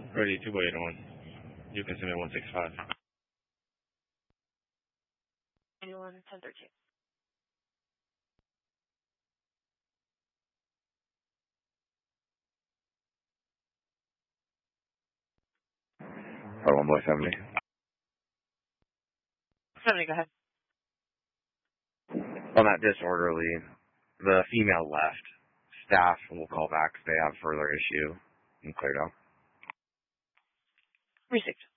Ready 281. You can send me 165. 91, 1013. Oh, 1 boy 70. 70, go ahead. On that disorderly, the female left. Staff will call back if they have further issue and cleared out. Received.